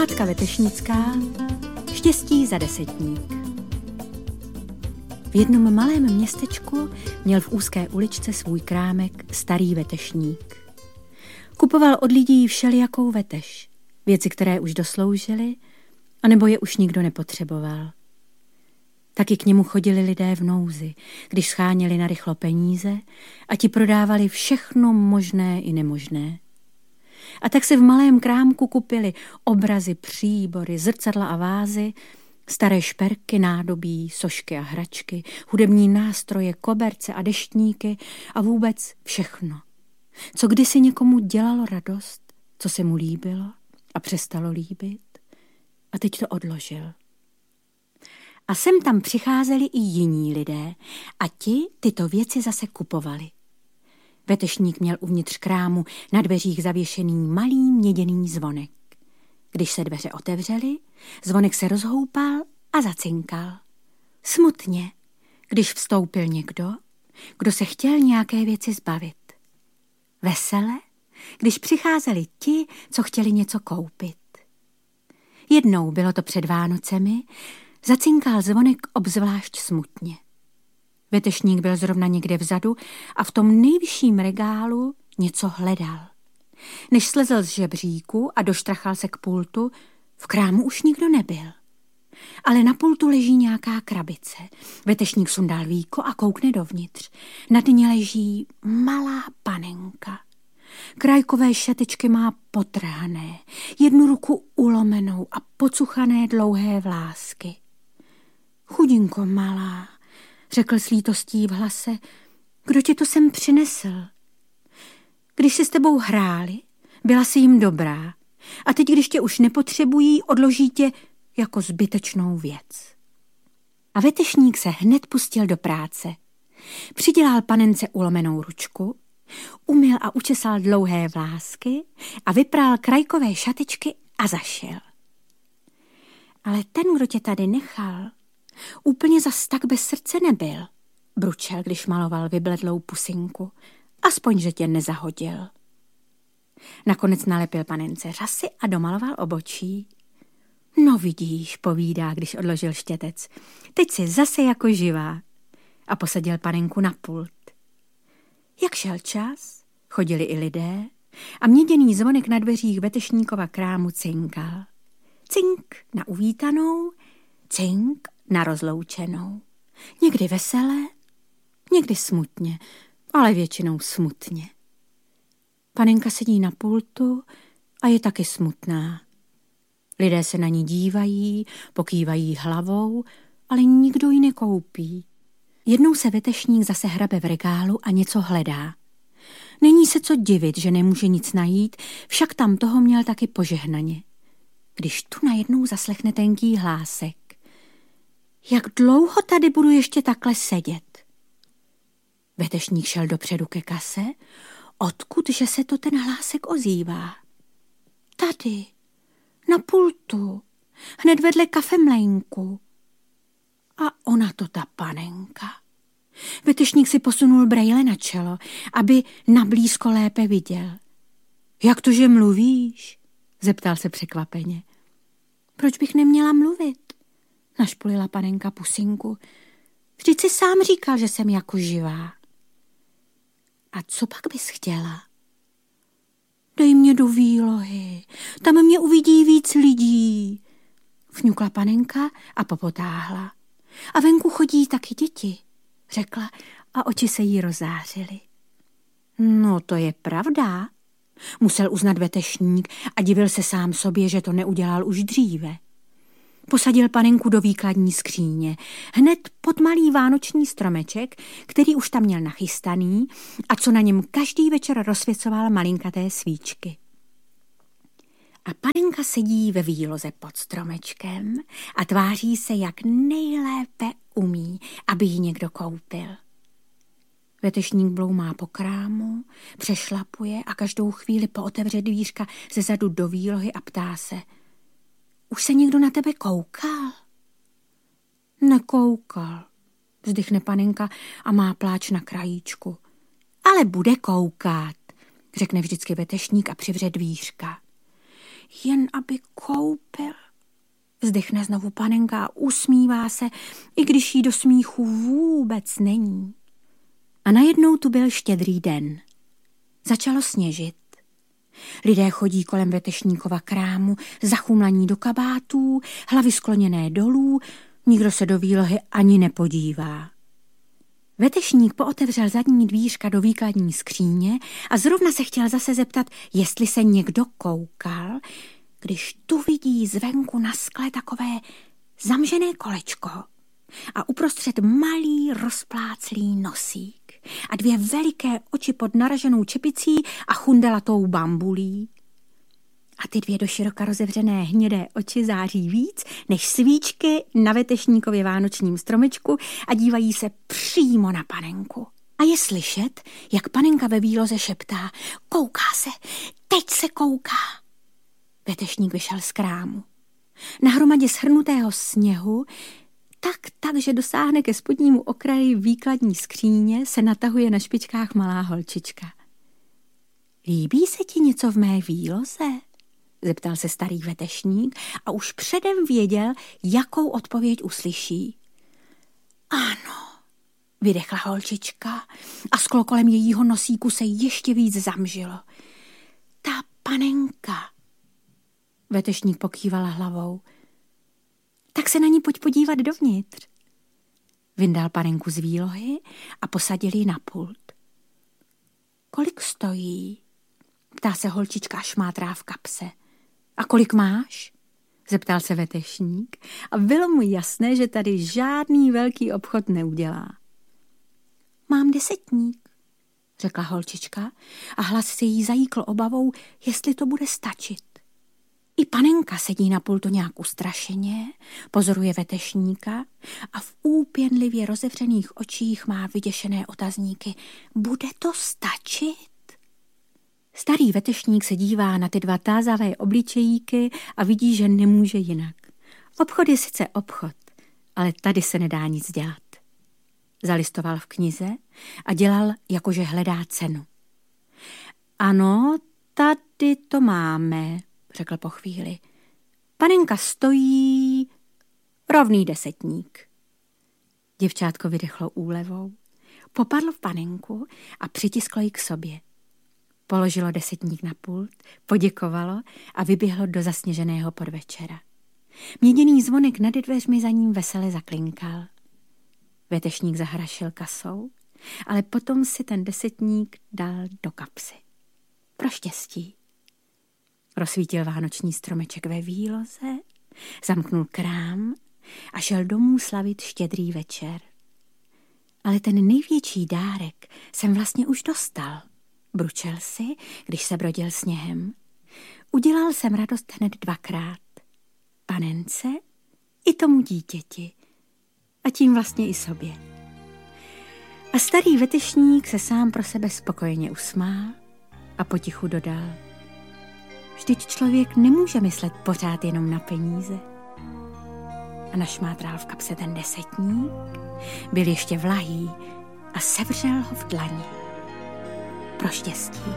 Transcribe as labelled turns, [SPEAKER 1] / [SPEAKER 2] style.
[SPEAKER 1] Pohádka vetešnická, štěstí za desetník. V jednom malém městečku měl v úzké uličce svůj krámek starý vetešník. Kupoval od lidí všelijakou veteš, věci, které už dosloužily, anebo je už nikdo nepotřeboval. Taky k němu chodili lidé v nouzi, když scháněli narychlo peníze a ti prodávali všechno možné i nemožné. A tak se v malém krámku kupili obrazy, příbory, zrcadla a vázy, staré šperky, nádobí, sošky a hračky, hudební nástroje, koberce a deštníky a vůbec všechno, co kdysi někomu dělalo radost, co se mu líbilo a přestalo líbit a teď to odložil. A sem tam přicházeli i jiní lidé a ti tyto věci zase kupovali. Vetešník měl uvnitř krámu na dveřích zavěšený malý měděný zvonek. Když se dveře otevřely, zvonek se rozhoupal a zacinkal. Smutně, když vstoupil někdo, kdo se chtěl nějaké věci zbavit. Vesele, když přicházeli ti, co chtěli něco koupit. Jednou, bylo to před Vánocemi, zacinkal zvonek obzvlášť smutně. Vetešník byl zrovna někde vzadu a v tom nejvyšším regálu něco hledal. Než slezl z žebříku a doštrachal se k pultu, v krámu už nikdo nebyl. Ale na pultu leží nějaká krabice. Vetešník sundal víko a koukne dovnitř. Nad ní leží malá panenka. Krajkové šatečky má potrhané, jednu ruku ulomenou a pocuchané dlouhé vlásky. Chudinko malá, řekl s lítostí v hlase, kdo tě to sem přinesl? Když si s tebou hráli, byla si jim dobrá a teď, když tě už nepotřebují, odloží tě jako zbytečnou věc. A vetešník se hned pustil do práce. Přidělal panence ulomenou ručku, umyl a učesal dlouhé vlásky a vypral krajkové šatečky a zašel. Ale ten, kdo tě tady nechal, úplně zas tak bez srdce nebyl, bručel, když maloval vybledlou pusinku, aspoň, že tě nezahodil. Nakonec nalepil panence řasy a domaloval obočí. No vidíš, povídá, když odložil štětec, teď jsi zase jako živá. A posadil panenku na pult. Jak šel čas, chodili i lidé a měděný zvonek na dveřích vetešníkova krámu cinkal. Cink na uvítanou, cink na rozloučenou. Někdy veselé, někdy smutně, ale většinou smutně. Panenka sedí na pultu a je taky smutná. Lidé se na ní dívají, pokývají hlavou, ale nikdo ji nekoupí. Jednou se vetešník zase hrabe v regálu a něco hledá. Není se co divit, že nemůže nic najít, však tam toho měl taky požehnaně. Když tu najednou zaslechne tenký hlásek. Jak dlouho tady budu ještě takhle sedět? Vetešník šel dopředu ke kase, odkud že se to ten hlásek ozývá. Tady, na pultu, hned vedle kafemlejnku. A ona to ta panenka. Vetešník si posunul brejle na čelo, aby nablízko lépe viděl. Jak to, že mluvíš? Zeptal se překvapeně. Proč bych neměla mluvit? Našpulila panenka pusinku. Vždyť si sám říkal, že jsem jako živá. A co pak bys chtěla? Dej mě do výlohy, tam mě uvidí víc lidí. Vňukla panenka a popotáhla. A venku chodí taky děti, řekla a oči se jí rozářily. No to je pravda, musel uznat vetešník a divil se sám sobě, že to neudělal už dříve. Posadil panenku do výkladní skříně, hned pod malý vánoční stromeček, který už tam měl nachystaný a co na něm každý večer rozsvěcoval malinkaté svíčky. A panenka sedí ve výloze pod stromečkem a tváří se, jak nejlépe umí, aby ji někdo koupil. Vetešník bloumá po krámu, přešlapuje a každou chvíli pootevře dvířka ze zadu do výlohy a ptá se. Už se někdo na tebe koukal? Nekoukal, vzdychne panenka a má pláč na krajíčku. Ale bude koukat, řekne vždycky vetešník a přivře dvířka. jen aby koupil. Vzdychne znovu panenka a usmívá se, i když jí do smíchu vůbec není. A najednou tu byl Štědrý den. Začalo sněžit. Lidé chodí kolem Vetešníkova krámu, zachumlaní do kabátů, hlavy skloněné dolů, nikdo se do výlohy ani nepodívá. Vetešník pootevřel zadní dvířka do výkladní skříně a zrovna se chtěl zase zeptat, jestli se někdo koukal, když tu vidí zvenku na skle takové zamžené kolečko a uprostřed malý rozpláclý nosík a 2 veliké oči pod naraženou čepicí a chundelatou bambulí. A ty 2 doširoka rozevřené hnědé oči září víc než svíčky na Vetešníkově vánočním stromečku a dívají se přímo na panenku. A je slyšet, jak panenka ve výloze šeptá: kouká se, teď se kouká. Vetešník vyšel z krámu. Na hromadě shrnutého sněhu, tak, že dosáhne ke spodnímu okraji výkladní skříně, se natahuje na špičkách malá holčička. Líbí se ti něco v mé výloze? Zeptal se starý Vetešník a už předem věděl, jakou odpověď uslyší. Ano, vydechla holčička a sklo kolem jejího nosíku se ještě víc zamžilo. Ta panenka. Vetešník pokývala hlavou. Tak se na ní pojď podívat dovnitř. Vyndal panenku z výlohy a posadil ji na pult. Kolik stojí? Ptá se holčička a šmátrá v kapse. A kolik máš? Zeptal se Vetešník a bylo mu jasné, že tady žádný velký obchod neudělá. Mám 10, řekla holčička a hlas se jí zajíkl obavou, jestli to bude stačit. I panenka sedí na pultu nějak ustrašeně, pozoruje Vetešníka a v úpěnlivě rozevřených očích má vyděšené otazníky. Bude to stačit? Starý Vetešník se dívá na ty 2 tázavé obličejíky a vidí, že nemůže jinak. Obchod je sice obchod, ale tady se nedá nic dělat. Zalistoval v knize a dělal, jakože hledá cenu. Ano, tady to máme, řekl po chvíli. Panenka stojí rovný 10. Děvčátko vydechlo úlevou, popadlo v panenku a přitisklo ji k sobě. Položilo 10 na pult, poděkovalo a vyběhlo do zasněženého podvečera. Měděný zvonek nad dveřmi za ním vesele zaklinkal. Vetešník zahrašil kasou, ale potom si ten 10 dal do kapsy. Pro štěstí. Rozsvítil vánoční stromeček ve výloze, zamknul krám a šel domů slavit Štědrý večer. Ale ten největší dárek jsem vlastně už dostal. Bručel si, když se brodil sněhem. Udělal jsem radost hned 2krát. Panence i tomu dítěti. A tím vlastně i sobě. A starý Vetešník se sám pro sebe spokojeně usmál a potichu dodal: vždyť člověk nemůže myslet pořád jenom na peníze. A našmátral v kapse ten 10, byl ještě vlahý a sevřel ho v dlani. Pro štěstí.